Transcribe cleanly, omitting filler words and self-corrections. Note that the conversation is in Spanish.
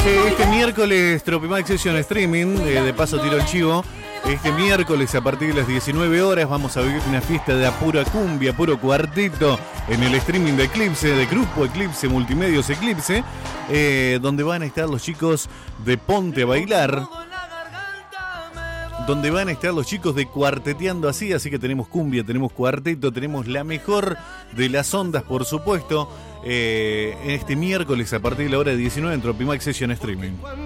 Che, este miércoles Tropimax Session Streaming, de paso tiro el chivo. Este miércoles a partir de las 19 horas vamos a vivir una fiesta de pura cumbia, puro cuarteto en el streaming de Eclipse, de Grupo Eclipse, Multimedios Eclipse, donde van a estar los chicos de Ponte a Bailar, donde van a estar los chicos de Cuarteteando Así que tenemos cumbia, tenemos cuarteto, tenemos la mejor de las ondas, por supuesto, este miércoles a partir de la hora de 19 en Tropimax Session Streaming.